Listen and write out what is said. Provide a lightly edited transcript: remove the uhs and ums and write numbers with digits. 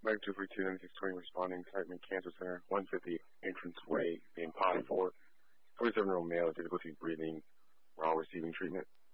Mike 232-9620 responding, Siteman Cancer Center, 150 entrance way, being pod 4. 47-year-old male, difficulty breathing while receiving treatment.